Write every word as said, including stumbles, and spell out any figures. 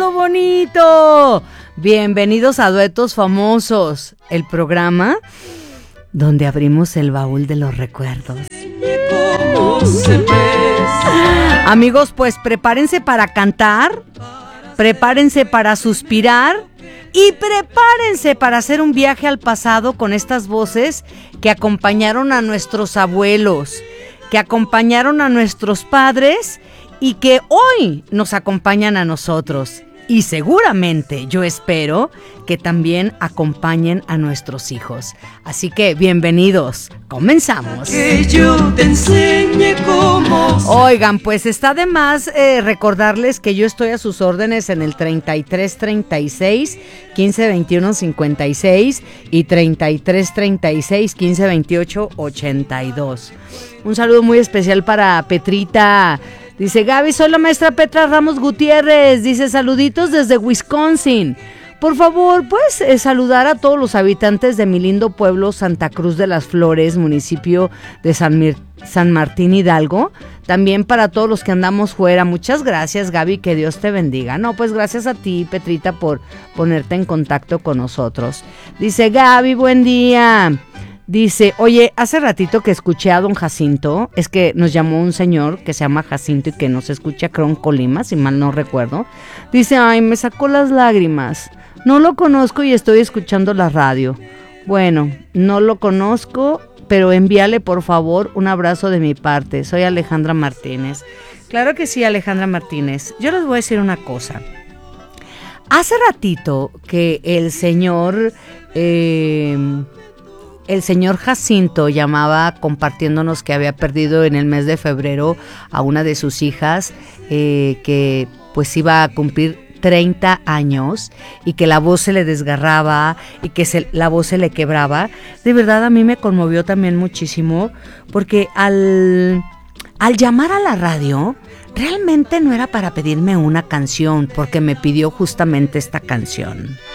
bonito, bonito. Bienvenidos a Duetos Famosos, el programa donde abrimos el baúl de los recuerdos. Amigos, pues prepárense para cantar, prepárense para suspirar y prepárense para hacer un viaje al pasado con estas voces que acompañaron a nuestros abuelos, que acompañaron a nuestros padres y que hoy nos acompañan a nosotros. Y seguramente, yo espero, que también acompañen a nuestros hijos. Así que, bienvenidos. Comenzamos. Que yo te enseñe cómo... Oigan, pues está de más eh, recordarles que yo estoy a sus órdenes en el treinta y tres treinta y seis, quince veintiuno cincuenta y seis y treinta y tres treinta y seis, quince veintiocho ochenta y dos. Un saludo muy especial para Petrita. Dice, Gaby, soy la maestra Petra Ramos Gutiérrez. Dice, saluditos desde Wisconsin. Por favor, ¿puedes eh, saludar a todos los habitantes de mi lindo pueblo Santa Cruz de las Flores, municipio de San, Mir- San Martín Hidalgo? También para todos los que andamos fuera. Muchas gracias, Gaby, que Dios te bendiga. No, pues gracias a ti, Petrita, por ponerte en contacto con nosotros. Dice, Gaby, buen día. Dice, oye, hace ratito que escuché a don Jacinto, es que nos llamó un señor que se llama Jacinto y que nos escucha, creo, en Colima, si mal no recuerdo. Dice, ay, me sacó las lágrimas. No lo conozco y estoy escuchando la radio. Bueno, no lo conozco, pero envíale por favor un abrazo de mi parte. Soy Alejandra Martínez. Claro que sí, Alejandra Martínez. Yo les voy a decir una cosa. Hace ratito que el señor... Eh, El señor Jacinto llamaba compartiéndonos que había perdido en el mes de febrero a una de sus hijas, eh, que pues iba a cumplir treinta años y que la voz se le desgarraba y que se, la voz se le quebraba. De verdad a mí me conmovió también muchísimo porque al, al llamar a la radio realmente no era para pedirme una canción, porque me pidió justamente esta canción.